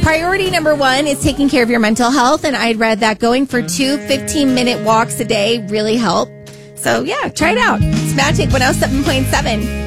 Priority number 1 is taking care of your mental health. And I'd read that going for 2 15-minute walks a day really help. So, yeah, try it out. It's Magic 107.7.